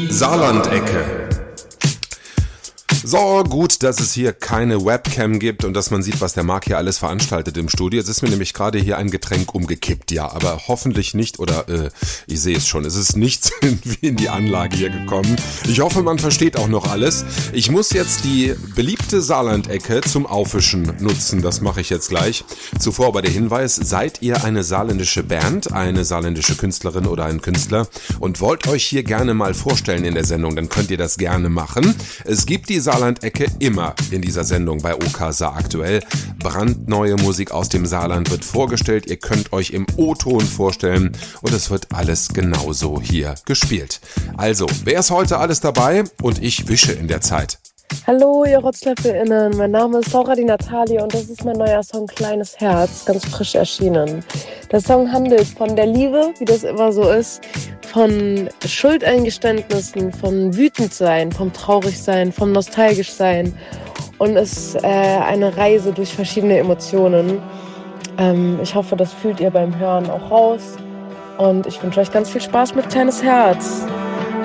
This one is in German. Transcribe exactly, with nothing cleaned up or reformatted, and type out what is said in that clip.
Saarlandecke. So, gut, dass es hier keine Webcam gibt und dass man sieht, was der Marc hier alles veranstaltet im Studio. Jetzt ist mir nämlich gerade hier ein Getränk umgekippt, ja, aber hoffentlich nicht, oder äh, ich sehe es schon, es ist nichts irgendwie in die Anlage hier gekommen. Ich hoffe, man versteht auch noch alles. Ich muss jetzt die beliebte Saarlandecke zum Aufwischen nutzen, das mache ich jetzt gleich. Zuvor aber der Hinweis, seid ihr eine saarländische Band, eine saarländische Künstlerin oder ein Künstler und wollt euch hier gerne mal vorstellen in der Sendung, dann könnt ihr das gerne machen. Es gibt die Saarlandecke immer in dieser Sendung bei O K Saar aktuell. Brandneue Musik aus dem Saarland wird vorgestellt. Ihr könnt euch im O-Ton vorstellen und es wird alles genauso hier gespielt. Also, wer ist heute alles dabei? Und ich wische in der Zeit. Hallo ihr RotzlöffelInnen, mein Name ist Laura Di Natali und das ist mein neuer Song Kleines Herz, ganz frisch erschienen. Der Song handelt von der Liebe, wie das immer so ist, von Schuldeingeständnissen, von Wütendsein, vom Traurigsein, vom Nostalgischsein und ist äh, eine Reise durch verschiedene Emotionen. Ähm, ich hoffe, das fühlt ihr beim Hören auch raus und ich wünsche euch ganz viel Spaß mit Kleines Herz.